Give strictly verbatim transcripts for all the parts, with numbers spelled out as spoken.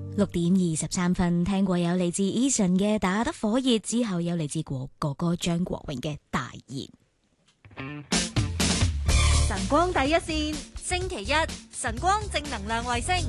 六點二十三分，聽過有嚟自 Eason 嘅打得火熱，之後有嚟自國哥哥張國榮嘅大言。 晨光第一線，星期一晨光正能量衛星。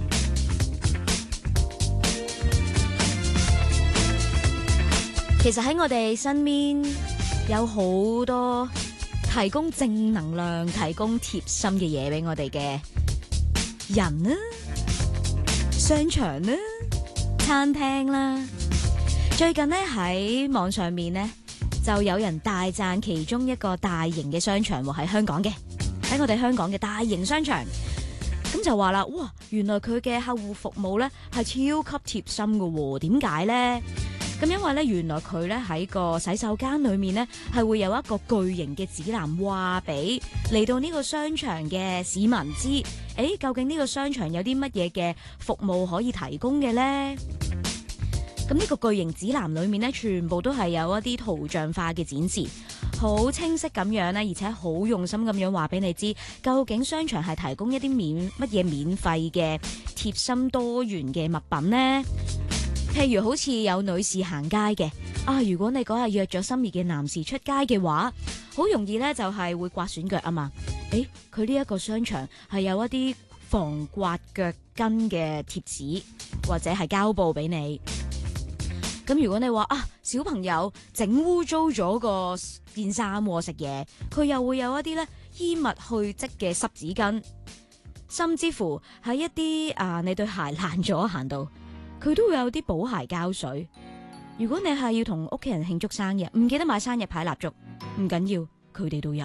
其實喺我哋身邊有好多提供正能量、提供貼心嘅嘢俾我哋嘅人啦、商場啦、餐廳啦。最近呢，喺網上面呢，就有人大讚其中一個大型嘅商場喎，喺香港嘅，喺我哋香港嘅大型商場，咁就話啦，哇，原來佢嘅客戶服務呢係超級貼心㗎喎，點解呢？咁因為咧，原來佢咧喺個洗手間裏面咧，係會有一個巨型嘅指南，話俾嚟到呢個商場嘅市民知，誒，究竟呢個商場有啲乜嘢嘅服務可以提供嘅咧？咁呢個巨型指南裏面咧，全部都係有一啲圖像化嘅展示，好清晰咁樣咧，而且好用心咁樣話俾你知，究竟商場係提供一啲免乜嘢免費嘅貼心多元嘅物品呢？譬如好似有女士行街嘅啊，如果你嗰日約咗心儀嘅男士出街嘅話，好容易咧就係會刮損腳啊嘛。誒，佢呢一個商場係有一啲防刮腳跟嘅貼紙或者係膠布俾你。咁如果你話啊，小朋友整污糟咗個件衫食嘢，佢又會有一啲咧衣物去漬嘅濕紙巾，甚至乎喺一啲啊你對鞋爛咗行到，佢都會有啲補鞋膠水。如果你係要同屋企人慶祝生日，唔記得買生日牌蠟燭，唔緊要，佢哋都有。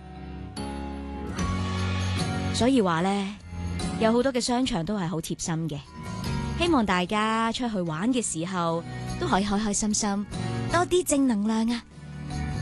所以話呢，有好多嘅商場都係好貼心嘅，希望大家出去玩嘅時候都可以開開心心，多啲正能量啊！